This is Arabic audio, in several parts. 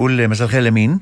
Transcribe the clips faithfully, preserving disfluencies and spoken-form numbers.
نقول مساء الخير لمين؟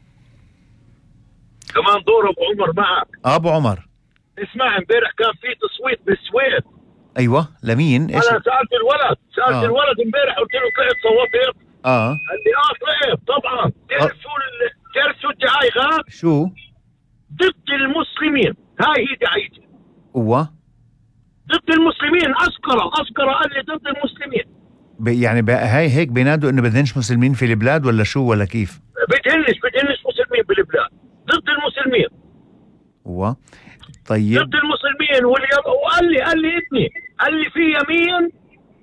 كمان دور ابو عمر معك. ابو عمر، اسمع، امبارح كان في تصويت بالسويد. ايوه لمين؟ ايش؟ انا سالت الولد سالت آه. الولد امبارح، قلت له طلعت صوتت؟ اه قال لي اه طلعت طبعا. تعرف شو ال- تعرف شو الدعايه؟ شو؟ ضد المسلمين. هاي هي دعايتي، هو ضد المسلمين. اسكره اسكره قال لي ضد المسلمين. ب- يعني بقى هاي هيك بينادوا انه بدهنش مسلمين في البلاد ولا شو ولا كيف؟ بدهنش بدهنش مسلمين بالبلاد، ضد المسلمين. هو طيب ضد المسلمين. واللي وقال لي قال لي ابني قال لي في يمين،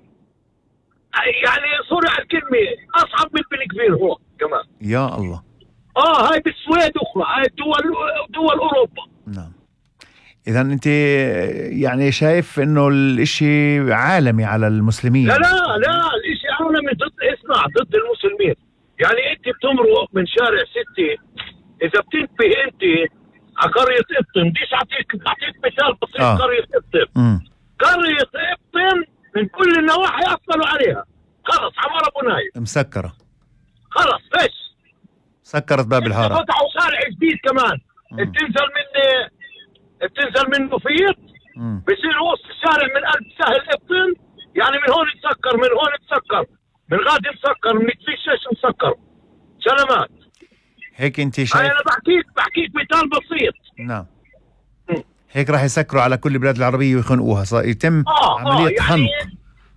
يعني سوري على الكلمه، اصعب من بن كبير هو كمان. يا الله. اه هاي بالسويد اخرى، هاي دول دول اوروبا. نعم. اذا انت يعني شايف انه الاشي عالمي على المسلمين؟ لا لا لا الاشي عالمي ضد، اسمع، ضد المسلمين. يعني انت بتمرق من شارع ستة، اذا بتنتبه انت على قرية ابطن، بديش اعطيك اعطيك مثال بسيط. آه. قرية ابطن امم قرية ابطن من كل النواحي اقبلوا عليها. خلص عمارة بناية، مسكرة، خلص ايش؟ سكرت باب الحارة. فتحوا شارع جديد كمان. بتنزل من بتنزل من مفيد، مم. بصير وسط الشارع من قلب سهل ابطن. يعني من هون تسكر، من هون تسكر، من غادي مسكر، من تفيشش مسكر. سلامات. هيك انت هاي شايف؟ انا بحكيك بحكيك مثال بسيط. نعم. مم. هيك راح يسكروا على كل البلاد العربية ويخنقوها، صار يتم اه اه عملية يعني خنق.